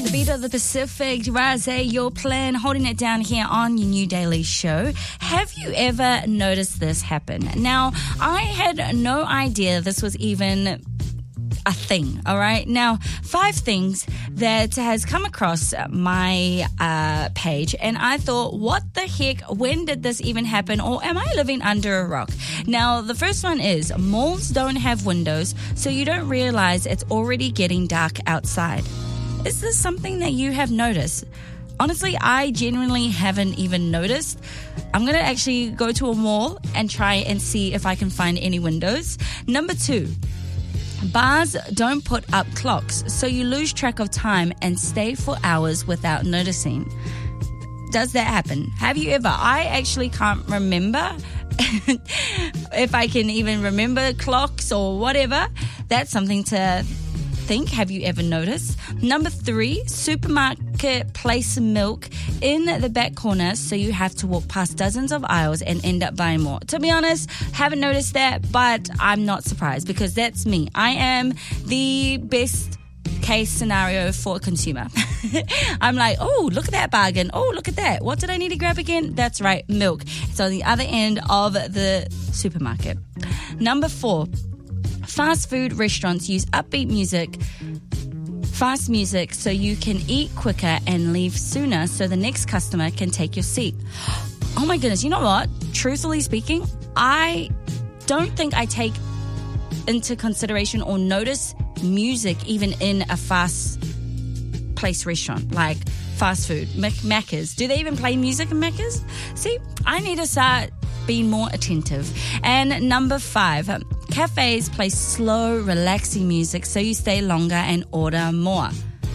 the beat of the Pacific, Raze, your plan, holding it down here on your new daily show. Have you ever noticed this happen? Now, I had no idea this was even a thing, all right? Now, 5 things that has come across my page, and I thought, what the heck? When did this even happen? Or am I living under a rock? Now, the first one is malls don't have windows, so you don't realize it's already getting dark outside. Is this something that you have noticed? Honestly, I genuinely haven't even noticed. I'm going to actually go to a mall and try and see if I can find any windows. Number 2. Bars don't put up clocks, so you lose track of time and stay for hours without noticing. Does that happen? Have you ever? I actually can't remember if I can even remember clocks or whatever. That's something to think. Have you ever noticed? Number 3, supermarket place milk in the back corner, so you have to walk past dozens of aisles and end up buying more. To be honest, haven't noticed that, but I'm not surprised because that's me. I am the best case scenario for a consumer. I'm like, oh, look at that bargain. Oh, look at that. What did I need to grab again? That's right, milk. It's on the other end of the supermarket. Number 4. Fast food restaurants use upbeat music, fast music, so you can eat quicker and leave sooner so the next customer can take your seat. Oh my goodness, you know what? Truthfully speaking, I don't think I take into consideration or notice music even in a fast place restaurant, like fast food, Macca's. Do they even play music in Macca's? See, I need to start being more attentive. And number 5, cafes play slow, relaxing music so you stay longer and order more.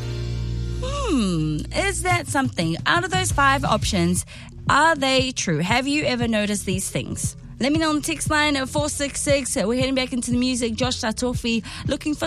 Is that something? Out of those 5 options, are they true? Have you ever noticed these things? Let me know on the text line at 466. We're heading back into the music. Josh Satofi looking for